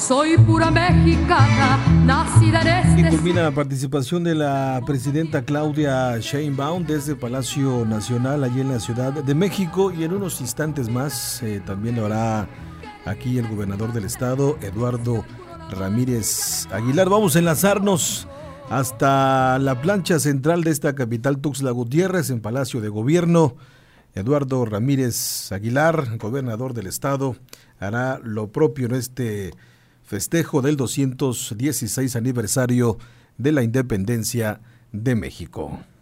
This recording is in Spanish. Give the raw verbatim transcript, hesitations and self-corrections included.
soy pura mexicana, nacida en este... Y culmina la participación de la presidenta Claudia Sheinbaum desde Palacio Nacional, allí en la Ciudad de México, y en unos instantes más eh, también lo hará aquí el gobernador del estado, Eduardo Ramírez Aguilar. Vamos a enlazarnos hasta la plancha central de esta capital, Tuxtla Gutiérrez, en Palacio de Gobierno. Eduardo Ramírez Aguilar, gobernador del estado, hará lo propio en este festejo del doscientos dieciséis aniversario de la independencia de México.